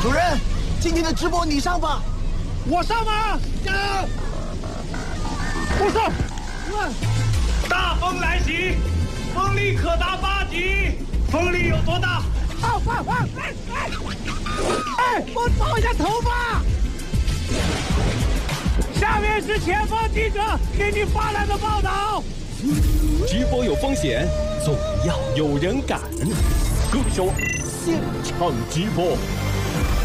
主任，今天的直播你上吧。 我上吗？加油！我上。 大风来袭，风力可达8级。风力有多大？ 哎，我找一下头发。下面是前方记者给你发来的报道。 直播有风险，总要有人敢。歌手现场直播。